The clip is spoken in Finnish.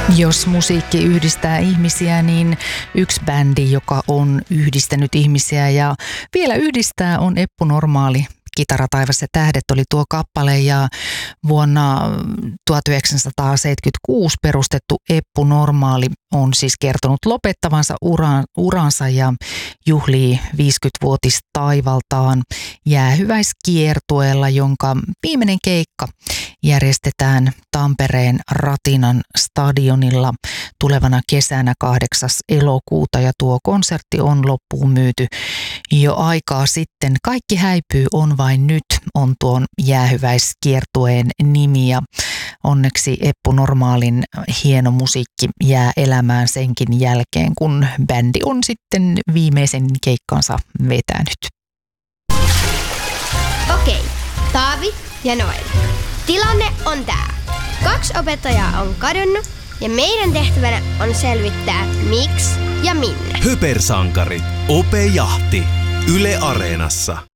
Jos musiikki yhdistää ihmisiä, niin yksi bändi, joka on yhdistänyt ihmisiä ja vielä yhdistää, on Eppu Normaali. Kitara, taivas ja tähdet oli tuo kappale, ja vuonna 1976 perustettu Eppu Normaali on siis kertonut lopettavansa uransa ja juhlii 50-vuotistaivaltaan jäähyväiskiertueella, jonka viimeinen keikka järjestetään Tampereen Ratinan stadionilla tulevana kesänä 8. elokuuta, ja tuo konsertti on loppuun myyty jo aikaa sitten. Kaikki häipyy, on vain nyt on tuon jäähyväiskiertueen nimi, ja onneksi Eppu Normaalin hieno musiikki jää elämään senkin jälkeen, kun bändi on sitten viimeisen keikkansa vetänyt. Okei, Taavi ja Noel. Tilanne on tää. 2 opettajaa on kadonnut ja meidän tehtävänä on selvittää miksi ja minne. Höpersankarit. Ope Jahti. Yle Areenassa.